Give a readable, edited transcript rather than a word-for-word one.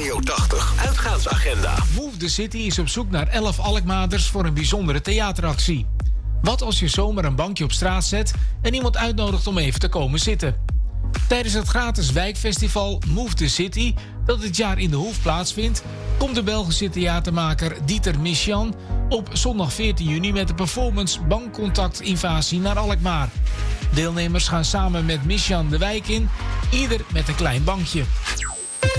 Radio 80 uitgaansagenda. Move the City is op zoek naar 11 Alkmaarders voor een bijzondere theateractie. Wat als je zomaar een bankje op straat zet en iemand uitnodigt om even te komen zitten? Tijdens het gratis wijkfestival Move the City, dat dit jaar in de Hoef plaatsvindt, komt de Belgische theatermaker Dieter Michian op zondag 14 juni met de performance Bankcontact Invasie naar Alkmaar. Deelnemers gaan samen met Michian de wijk in, ieder met een klein bankje.